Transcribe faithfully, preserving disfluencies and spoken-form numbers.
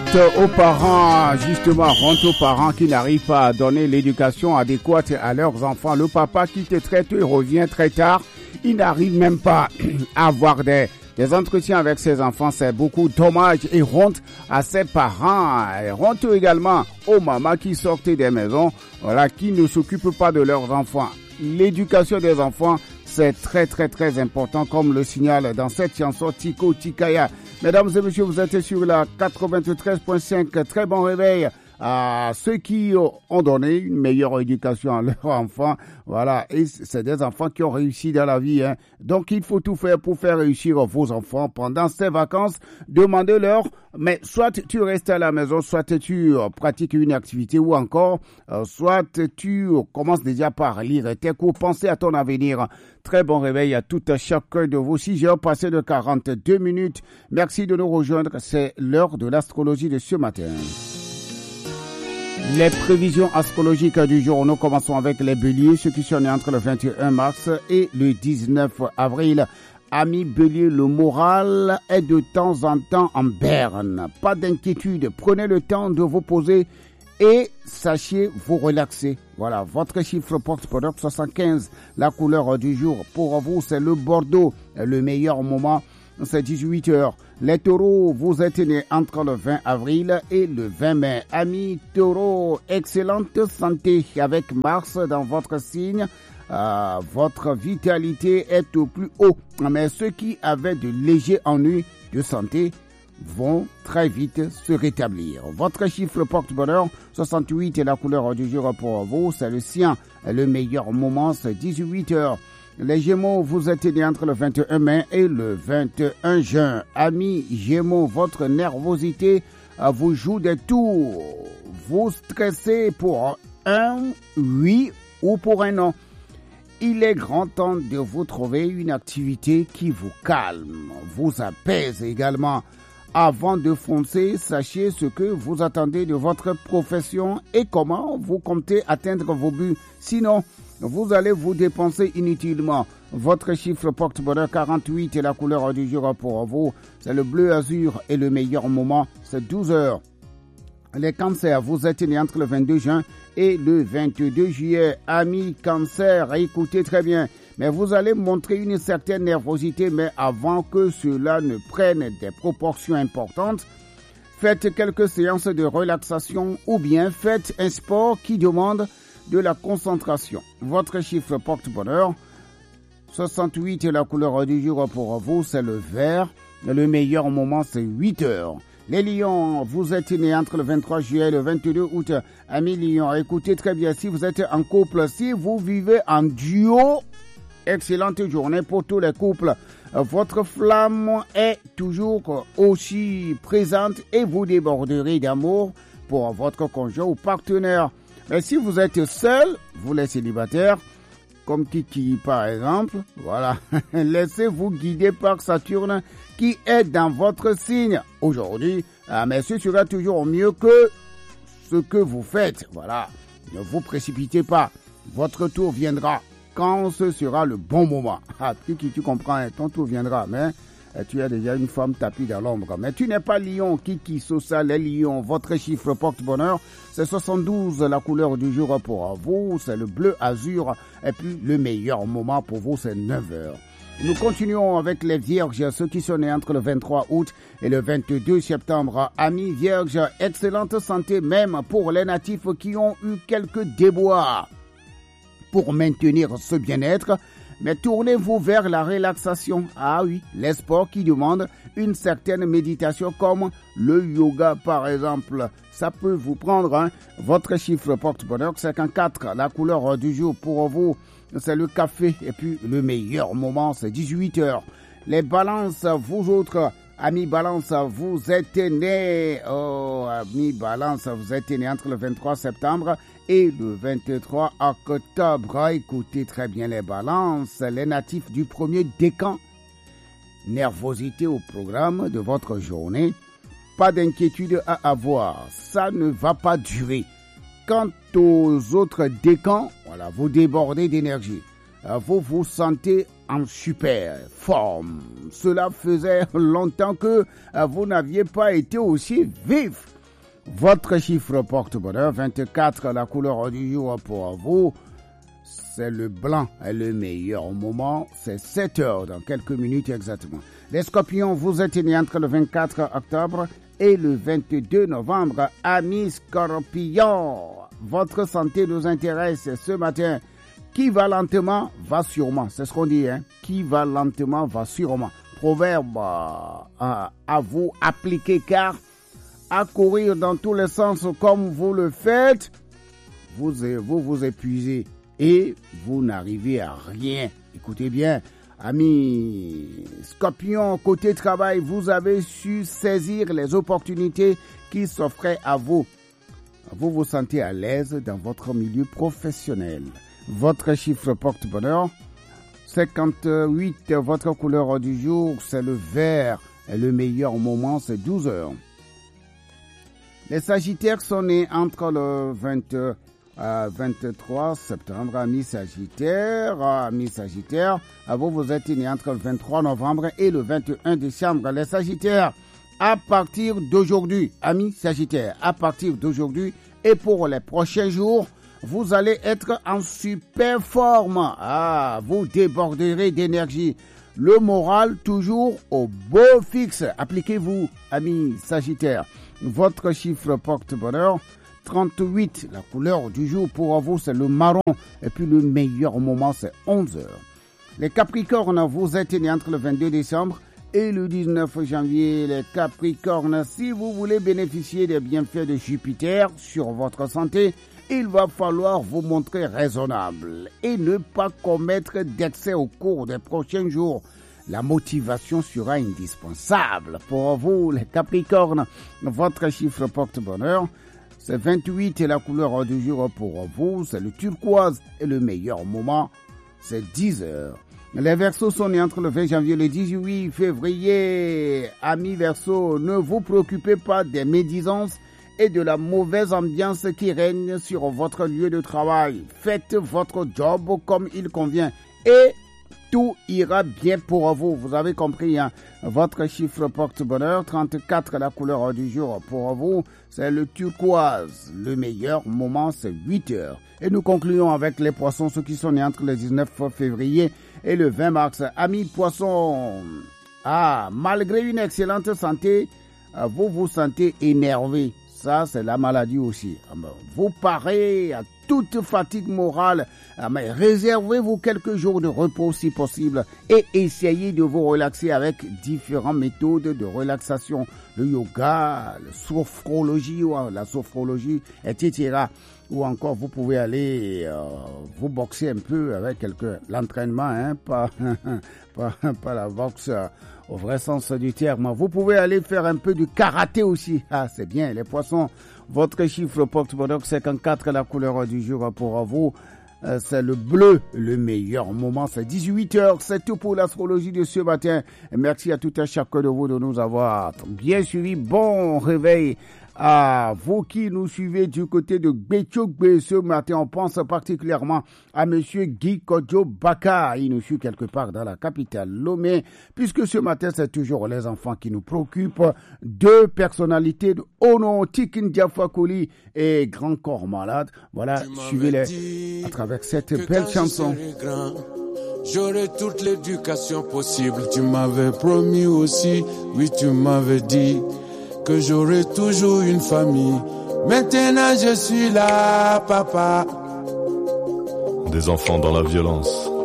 honte aux parents, justement, honte aux parents qui n'arrivent pas à donner l'éducation adéquate à leurs enfants. Le papa qui te traite et revient très tard, il n'arrive même pas à avoir des, des entretiens avec ses enfants. C'est beaucoup dommage et honte à ses parents. Et honte également aux mamans qui sortent des maisons, voilà, qui ne s'occupent pas de leurs enfants. L'éducation des enfants, c'est très très très important, comme le signale dans cette chanson Tiko Tikaya. Mesdames et messieurs, vous êtes sur la quatre-vingt-treize point cinq. Très bon réveil à ceux qui ont donné une meilleure éducation à leurs enfants. Voilà, et c'est des enfants qui ont réussi dans la vie, hein. Donc il faut tout faire pour faire réussir vos enfants pendant ces vacances. Demandez-leur, mais soit tu restes à la maison, soit tu pratiques une activité, ou encore euh, soit tu commences déjà par lire tes cours. Pensez à ton avenir. Très bon réveil à tout à chacun de vous. six heures passées de quarante-deux minutes. Merci de nous rejoindre. C'est l'heure de l'astrologie de ce matin. Les prévisions astrologiques du jour, nous commençons avec les béliers, ceux qui sont nés entre le vingt et un mars et le dix-neuf avril. Amis béliers, le moral est de temps en temps en berne. Pas d'inquiétude, prenez le temps de vous poser et sachez vous relaxer. Voilà, votre chiffre porte-bonheur soixante-quinze. La couleur du jour pour vous, c'est le bordeaux. Le meilleur moment, c'est dix-huit heures. Les taureaux, vous êtes nés entre le vingt avril et le vingt mai. Amis taureaux, excellente santé avec Mars dans votre signe. Euh, votre vitalité est au plus haut. Mais ceux qui avaient de légers ennuis de santé vont très vite se rétablir. Votre chiffre porte-bonheur, soixante-huit, est la couleur du jour pour vous. C'est le sien. Le meilleur moment, c'est dix-huit heures. Les Gémeaux, vous êtes nés entre le vingt et un mai et le vingt et un juin. Amis Gémeaux, votre nervosité vous joue des tours. Vous stressez pour un oui ou pour un non. Il est grand temps de vous trouver une activité qui vous calme, vous apaise également. Avant de foncer, sachez ce que vous attendez de votre profession et comment vous comptez atteindre vos buts. Sinon, vous allez vous dépenser inutilement. Votre chiffre porte-bonheur quarante-huit est la couleur du jour pour vous. C'est le bleu azur et le meilleur moment, c'est douze heures. Les cancers, vous êtes nés entre le vingt-deux juin et le vingt-deux juillet. Amis cancer, écoutez très bien. Mais vous allez montrer une certaine nervosité, mais avant que cela ne prenne des proportions importantes, faites quelques séances de relaxation ou bien faites un sport qui demande de la concentration. Votre chiffre porte-bonheur, soixante-huit est la couleur du jour pour vous, c'est le vert. Le meilleur moment, c'est huit heures. Les lions, vous êtes nés entre le vingt-trois juillet et le vingt-deux août. Amis lions, écoutez très bien, si vous êtes en couple, si vous vivez en duo, excellente journée pour tous les couples. Votre flamme est toujours aussi présente et vous déborderez d'amour pour votre conjoint ou partenaire. Mais si vous êtes seul, vous les célibataires, comme Kiki par exemple, voilà, laissez-vous guider par Saturne qui est dans votre signe. Aujourd'hui, mais ce sera toujours mieux que ce que vous faites. Voilà, ne vous précipitez pas, votre tour viendra quand ce sera le bon moment. Ah, Kiki, tu comprends, ton tour viendra, mais tu as déjà une femme tapie dans l'ombre. Mais tu n'es pas lion, Kiki, Sosa, les lions. Votre chiffre porte-bonheur, c'est soixante-douze, la couleur du jour pour vous, c'est le bleu azur. Et puis, le meilleur moment pour vous, c'est neuf heures. Nous continuons avec les vierges, ceux qui sont nés entre le vingt-trois août et le vingt-deux septembre. Amis vierges, excellente santé même pour les natifs qui ont eu quelques déboires. Pour maintenir ce bien-être, mais tournez-vous vers la relaxation. Ah oui, les sports qui demandent une certaine méditation comme le yoga par exemple. Ça peut vous prendre, hein. Votre chiffre porte-bonheur cinquante-quatre. La couleur du jour pour vous, c'est le café. Et puis le meilleur moment, c'est dix-huit heures. Les balances, vous autres, amis balance, vous êtes nés, oh, amis balance, vous êtes nés entre le vingt-trois septembre et le vingt-trois octobre. Écoutez très bien les balances, les natifs du premier décan. Nervosité au programme de votre journée. Pas d'inquiétude à avoir, ça ne va pas durer. Quant aux autres décans, voilà, vous débordez d'énergie. Vous vous sentez en super forme. Cela faisait longtemps que vous n'aviez pas été aussi vif. Votre chiffre porte-bonheur, vingt-quatre, la couleur du jour pour vous, c'est le blanc, est le meilleur moment, c'est sept heures dans quelques minutes exactement. Les scorpions, vous êtes nés entre le vingt-quatre octobre et le vingt-deux novembre. Amis scorpions, votre santé nous intéresse ce matin. Qui va lentement, va sûrement. C'est ce qu'on dit, hein. Qui va lentement, va sûrement. Proverbe euh, à vous appliquer, car à courir dans tous les sens comme vous le faites, vous vous, vous épuisez et vous n'arrivez à rien. Écoutez bien, amis scorpions, côté travail, vous avez su saisir les opportunités qui s'offraient à vous. Vous vous sentez à l'aise dans votre milieu professionnel. Votre chiffre porte-bonheur, cinquante-huit, votre couleur du jour, c'est le vert. Et le meilleur moment, c'est douze heures. Les Sagittaires sont nés entre le vingt, euh, vingt-trois septembre, amis Sagittaires, amis Sagittaires. Vous, vous êtes nés entre le vingt-trois novembre et le vingt et un décembre. Les Sagittaires, à partir d'aujourd'hui, amis Sagittaires, à partir d'aujourd'hui et pour les prochains jours, vous allez être en super forme. Ah, vous déborderez d'énergie. Le moral toujours au beau fixe. Appliquez-vous, amis Sagittaires. Votre chiffre porte-bonheur, trente-huit. La couleur du jour pour vous, c'est le marron. Et puis le meilleur moment, c'est onze heures. Les Capricornes, vous êtes nés entre le vingt-deux décembre et le dix-neuf janvier. Les Capricornes, si vous voulez bénéficier des bienfaits de Jupiter sur votre santé, il va falloir vous montrer raisonnable et ne pas commettre d'excès au cours des prochains jours. La motivation sera indispensable pour vous, les Capricornes. Votre chiffre porte-bonheur, c'est vingt-huit et la couleur du jour pour vous, c'est le turquoise et le meilleur moment, c'est dix heures. Les Verseaux sont nés entre le vingt janvier et le dix-huit février. Amis Verseaux, ne vous préoccupez pas des médisances et de la mauvaise ambiance qui règne sur votre lieu de travail. Faites votre job comme il convient et tout ira bien pour vous. Vous avez compris, hein? Votre chiffre porte-bonheur, trente-quatre, la couleur du jour pour vous, c'est le turquoise. Le meilleur moment, c'est huit heures. Et nous concluons avec les poissons, ceux qui sont nés entre le dix-neuf février et le vingt mars. Amis poissons, ah, malgré une excellente santé, vous vous sentez énervé. Ça, c'est la maladie aussi. Vous parez à toute fatigue morale, mais réservez-vous quelques jours de repos si possible et essayez de vous relaxer avec différentes méthodes de relaxation, le yoga, la sophrologie, la sophrologie, et cetera. Ou encore, vous pouvez aller euh, vous boxer un peu avec quelques l'entraînement, hein, pas, pas, pas la boxe euh, au vrai sens du terme. Vous pouvez aller faire un peu du karaté aussi. Ah, c'est bien, les poissons. Votre chiffre porte-bonheur cinquante-quatre, la couleur du jour pour vous. Euh, c'est le bleu, le meilleur moment, c'est dix-huit heures. C'est tout pour l'astrologie de ce matin. Et merci à tout un chacun de vous de nous avoir bien suivis. Bon réveil à vous qui nous suivez du côté de Gbetchogbe ce matin. On pense particulièrement à monsieur Guy Kodjo Baka. Il nous suit quelque part dans la capitale Lomé, puisque ce matin, c'est toujours les enfants qui nous préoccupent. Deux personnalités de Ono, Tikin Diafakoli et Grand Corps Malade. Voilà, suivez-les à travers cette belle chanson. J'aurai toute l'éducation possible. Tu m'avais promis aussi, oui, tu m'avais dit que j'aurai toujours une famille. Maintenant je suis là, papa. Des enfants dans la violence,